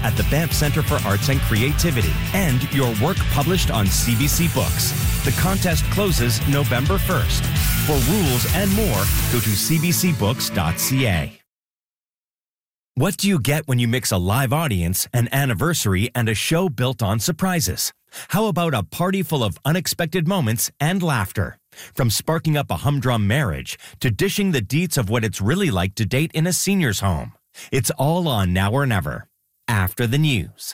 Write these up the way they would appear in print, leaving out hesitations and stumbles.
at the Banff Centre for Arts and Creativity and your work published on CBC Books. The contest closes November 1st. For rules and more, go to cbcbooks.ca. What do you get when you mix a live audience, an anniversary, and a show built on surprises? How about a party full of unexpected moments and laughter? From sparking up a humdrum marriage to dishing the deets of what it's really like to date in a senior's home. It's all on Now or Never, after the news.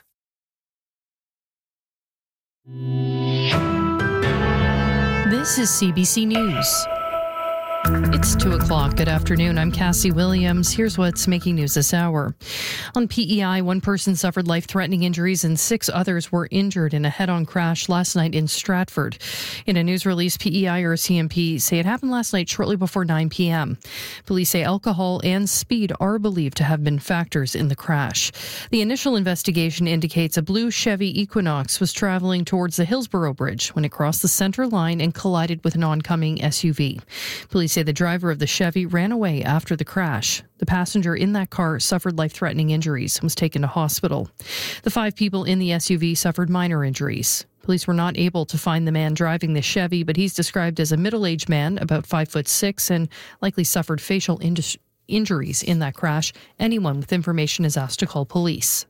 This is CBC News. It's 2 o'clock. Good afternoon. I'm Cassie Williams. Here's what's making news this hour. On PEI, one person suffered life-threatening injuries and 6 others were injured in a head-on crash last night in Stratford. In a news release, PEI or CMP say it happened last night shortly before 9 p.m. Police say alcohol and speed are believed to have been factors in the crash. The initial investigation indicates a blue Chevy Equinox was traveling towards the Hillsborough Bridge when it crossed the center line and collided with an oncoming SUV. Police say the driver of the Chevy ran away after the crash. The passenger in that car suffered life-threatening injuries and was taken to hospital. The 5 people in the SUV suffered minor injuries. Police were not able to find the man driving the Chevy, but he's described as a middle-aged man, about 5'6", and likely suffered facial injuries in that crash. Anyone with information is asked to call police.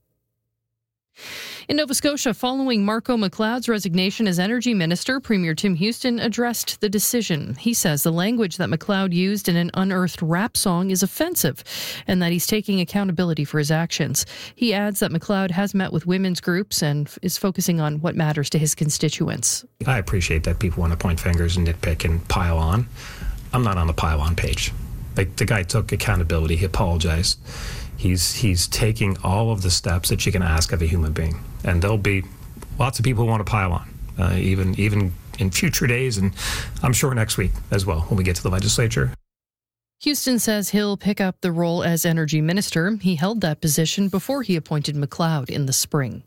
In Nova Scotia, following Marco McLeod's resignation as Energy Minister, Premier Tim Houston addressed the decision. He says the language that McLeod used in an unearthed rap song is offensive and that he's taking accountability for his actions. He adds that McLeod has met with women's groups and is focusing on what matters to his constituents. I appreciate that people want to point fingers and nitpick and pile on. I'm not on the pile on page. Like, the guy took accountability. He apologized. He's taking all of the steps that you can ask of a human being. And there'll be lots of people who want to pile on, even in future days, and I'm sure next week as well when we get to the legislature. Houston says he'll pick up the role as Energy Minister. He held that position before he appointed McLeod in the spring.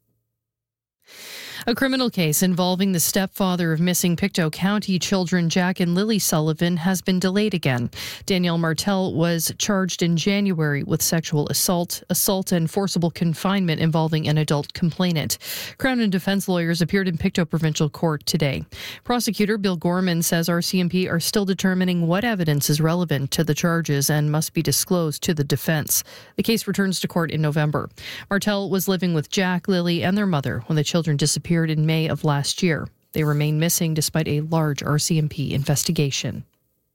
A criminal case involving the stepfather of missing Pictou County children Jack and Lily Sullivan has been delayed again. Danielle Martel was charged in January with sexual assault, and forcible confinement involving an adult complainant. Crown and defense lawyers appeared in Pictou Provincial Court today. Prosecutor Bill Gorman says RCMP are still determining what evidence is relevant to the charges and must be disclosed to the defense. The case returns to court in November. Martel was living with Jack, Lily, and their mother when the children disappeared in May of last year. They remain missing despite a large RCMP investigation.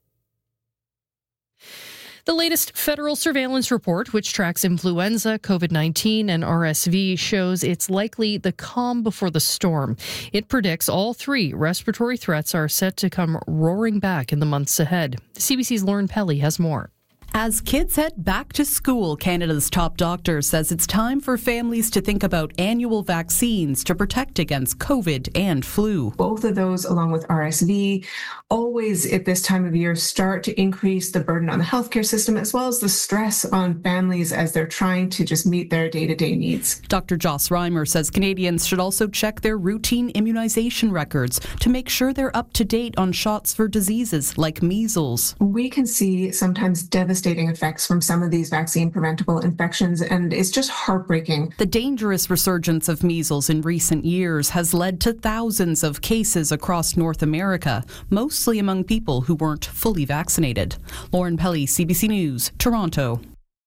The latest federal surveillance report, which tracks influenza, COVID-19, and RSV, shows it's likely the calm before the storm. It predicts all 3 respiratory threats are set to come roaring back in the months ahead. CBC's Lauren Pelly has more. As kids head back to school, Canada's top doctor says it's time for families to think about annual vaccines to protect against COVID and flu. Both of those, along with RSV, always at this time of year start to increase the burden on the healthcare system as well as the stress on families as they're trying to just meet their day-to-day needs. Dr. Joss Reimer says Canadians should also check their routine immunization records to make sure they're up to date on shots for diseases like measles. We can see sometimes devastating effects from some of these vaccine-preventable infections, and it's just heartbreaking. The dangerous resurgence of measles in recent years has led to thousands of cases across North America, mostly among people who weren't fully vaccinated. Lauren Pelly, CBC News, Toronto.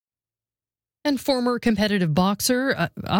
And a former competitive boxer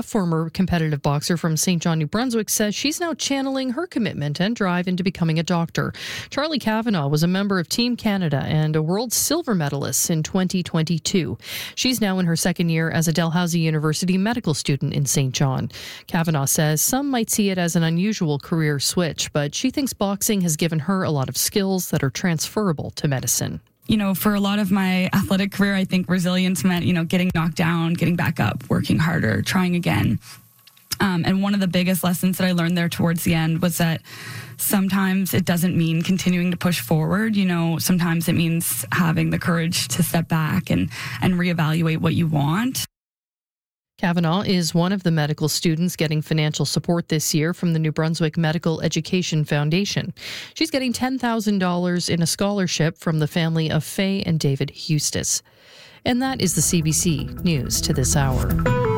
from St. John, New Brunswick, says she's now channeling her commitment and drive into becoming a doctor. Charlie Kavanagh was a member of Team Canada and a world silver medalist in 2022. She's now in her second year as a Dalhousie University medical student in St. John. Kavanagh says some might see it as an unusual career switch, but she thinks boxing has given her a lot of skills that are transferable to medicine. You know, for a lot of my athletic career, I think resilience meant, getting knocked down, getting back up, working harder, trying again. And one of the biggest lessons that I learned there towards the end was that sometimes it doesn't mean continuing to push forward. Sometimes it means having the courage to step back and reevaluate what you want. Kavanagh is one of the medical students getting financial support this year from the New Brunswick Medical Education Foundation. She's getting $10,000 in a scholarship from the family of Faye and David Eustace. And that is the CBC News to this hour.